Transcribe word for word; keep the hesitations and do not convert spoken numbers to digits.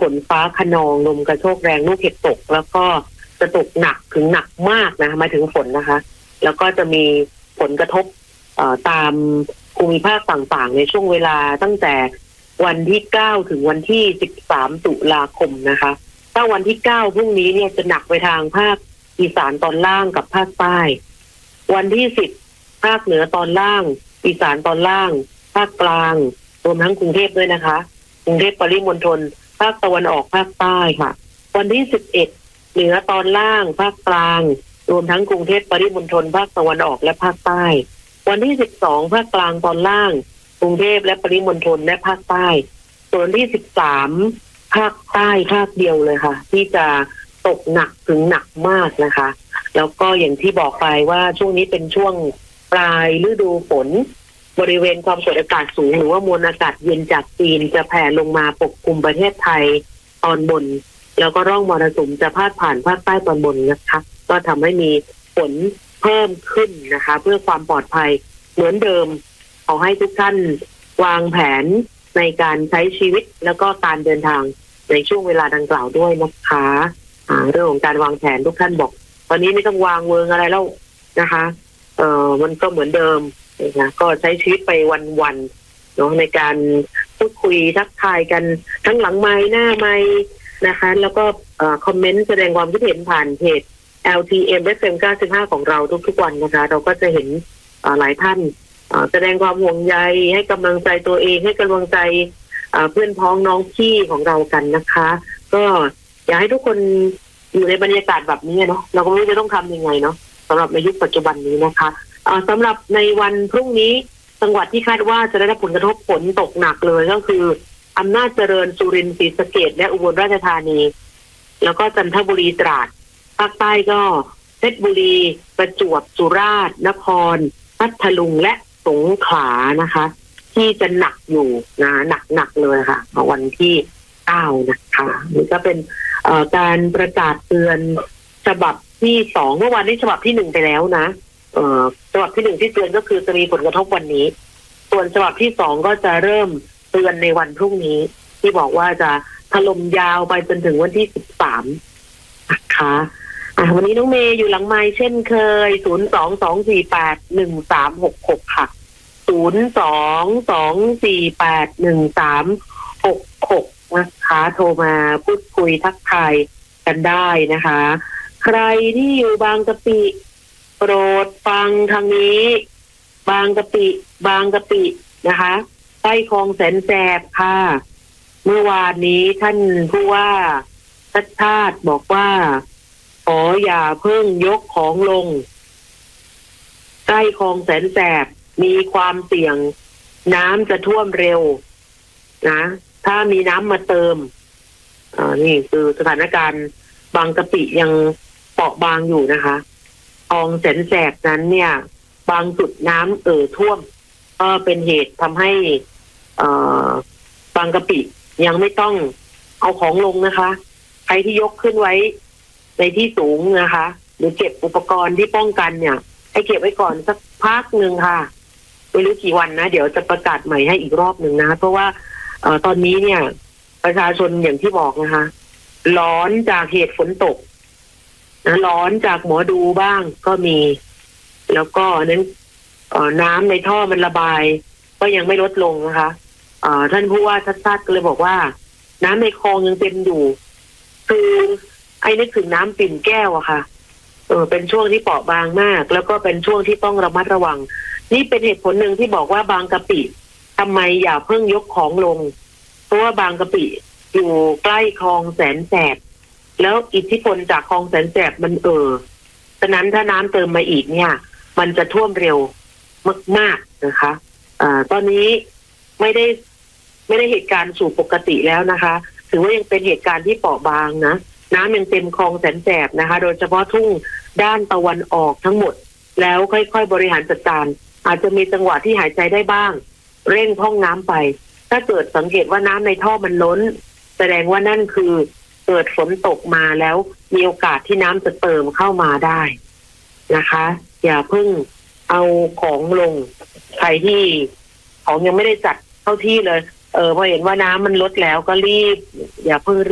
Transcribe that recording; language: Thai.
ฝนฟ้าคะนองลมกระโชกแรงลูกเห็บตกแล้วก็จะตกหนักถึงหนักมากนะหมายถึงฝนนะคะแล้วก็จะมีผลกระทบตามภูมิภาคต่างๆในช่วงเวลาตั้งแต่วันที่เก้าถึงวันที่สิบสามตุลาคมนะคะถ้าวันที่เก้าพรุ่งนี้เนี่ยจะหนักไปทางภาคอีสานตอนล่างกับภาคใต้วันที่สิบภาคเหนือตอนล่างอีสานตอนล่างภาคกลางรวมทั้งกรุงเทพด้วยนะคะกรุงเทพปริมณฑลภาคตะวันออกภาคใต้ค่ะวันที่สิบเอ็ดเหนือตอนล่างภาคกลางรวมทั้งกรุงเทพปริมณฑลภาคตะวันออกและภาคใต้วันที่สิบสองภาคกลางตอนล่างกรุงเทพและปริมณฑลและภาคใต้ส่วนที่สิบสามภาคใต้ภาคเดียวเลยค่ะที่จะตกหนักถึงหนักมากนะคะแล้วก็อย่างที่บอกไปว่าช่วงนี้เป็นช่วงปลายฤดูฝนบริเวณความกดอากาศสูงหรือว่ามวลอากาศเย็นจากจีนจะแผ่ลงมาปกคลุมประเทศไทยตอนบนแล้วก็ร่องมรสุมจะพาดผ่านภาคใต้ตอนบนนะคะก็ทำให้มีฝนเพิ่มขึ้นนะคะเพื่อความปลอดภัยเหมือนเดิมขอให้ทุกท่านวางแผนในการใช้ชีวิตแล้วก็การเดินทางในช่วงเวลาดังกล่าวด้วยนะคะเรื่องของการวางแผนทุกท่านบอกตอนนี้ไม่ต้องวางเวิงอะไรแล้วนะคะเอ่อมันก็เหมือนเดิมนะก็ใช้ชีวิตไปวันๆเนาะในการพูดคุยทักทายกันทั้งหลังไมค์หน้าไมค์นะคะแล้วก็คอมเมนต์แสดงความคิดเห็นผ่านเพจ แอล ที เอ็ม เอฟ เอ็ม เก้าสิบห้าของเราทุกๆวันนะคะเราก็จะเห็นหลายท่านแสดงความห่วงใยให้กำลังใจตัวเองให้กำลังใจเพื่อนพ้องน้องพี่ของเรากันนะคะก็อยากให้ทุกคนอยู่ในบรรยากาศแบบนี้เนาะเราก็ไม่รู้จะต้องทำยังไงเนาะสำหรับในยุคปัจจุบันนี้นะคะสำหรับในวันพรุ่งนี้จังหวัดที่คาดว่าจะได้รับผลกระทบฝนตกหนักเลยก็คืออำนาจเจริญสุรินทร์ศรีสะเกษและอุบลราชธานีแล้วก็จันทบุรีตราดภาคใต้ก็เพชรบุรีประจวบสุราษฎร์นครพัทลุงและสงขลานะคะที่จะหนักอยู่นะหนักหนักเลยค่ะวันที่เก้านะคะนี่ก็เป็นการประกาศเตือนฉบับที่สองเมื่อวานนี้ฉบับที่หนึ่งไปแล้วนะเอ่อฉบับที่หนึ่งที่เตือนก็คือจะมีผลกระทบวันนี้ส่วนฉบับที่สองก็จะเริ่มเตือนในวันพรุ่งนี้ที่บอกว่าจะถล่มยาวไปจนถึงวันที่สิบสามนะคะอ่ะวันนี้น้องเมย์อยู่หลังไมค์เช่นเคยศูนย์ สอง สอง สี่ แปด หนึ่ง สาม หก หกค่ะศูนย์ สอง สอง สี่ แปด หนึ่ง สาม หก หกนะคะโทรมาพูดคุยทักทายกันได้นะคะใครที่อยู่บางกะปิโปรดฟังทางนี้บางกะปิบางกะปินะคะใต้คลองแสนแสบค่ะเมื่อวานนี้ท่านผู้ว่าชัดชาติบอกว่าขออย่าเพิ่งยกของลงใต้คลองแสนแสบมีความเสี่ยงน้ำจะท่วมเร็วนะถ้ามีน้ำมาเติมอ่านี่คือสถานการณ์บางกะปิยังเปราะบางอยู่นะคะคลองแสนแสบนั้นเนี่ยบางจุดน้ำเอ่อท่วมก็เป็นเหตุทำให้เอ่อบางกะปิยังไม่ต้องเอาของลงนะคะใครที่ยกขึ้นไว้ในที่สูงนะคะหรือเก็บอุปกรณ์ที่ป้องกันเนี่ยให้เก็บไว้ก่อนสักพักหนึ่งค่ะไม่รู้กี่วันนะเดี๋ยวจะประกาศใหม่ให้อีกรอบหนึ่งนะเพราะว่าเอ่อตอนนี้เนี่ยประชาชนอย่างที่บอกนะคะร้อนจากเหตุฝนตกนะร้อนจากหมอดูบ้างก็มีแล้วก็นั้นเอ่อน้ำในท่อมันระบายก็ยังไม่ลดลงนะคะเอ่อท่านผู้ว่าชัดชาติก็เลยบอกว่าน้ำในคลองยังเต็มอยู่คือไอ้นึกถึงน้ำปิ่นแก้วอะค่ะเออเป็นช่วงที่เปราะบางมากแล้วก็เป็นช่วงที่ต้องระมัดระวังนี่เป็นเหตุผลหนึ่งที่บอกว่าบางกะปิทำไมอย่าเพิ่งยกของลงเพราะว่าบางกะปิอยู่ใกล้คลองแสนแสบแล้วอิทธิพลจากคลองแสนแสบมันเออฉะนั้นถ้าน้ำเติมมาอีกเนี่ยมันจะท่วมเร็วมากๆนะคะอ่าตอนนี้ไม่ได้ไม่ได้เหตุการณ์สู่ปกติแล้วนะคะถือว่ายังเป็นเหตุการณ์ที่เปราะบางนะน้ำยังเต็มคลองแสนแสบนะคะโดยเฉพาะทุ่งด้านตะวันออกทั้งหมดแล้วค่อยๆบริหารจัดการอาจจะมีจังหวะที่หายใจได้บ้างเร่งพร่องน้ำไปถ้าเกิดสังเกตว่าน้ำในท่อมันล้นแสดงว่านั่นคือเกิดฝนตกมาแล้วมีโอกาสที่น้ำจะเติมเข้ามาได้นะคะอย่าเพิ่งเอาของลงใครที่ของยังไม่ได้จัดเข้าที่เลยเออพอเห็นว่าน้ำมันลดแล้วก็รีบอย่าเพิ่ง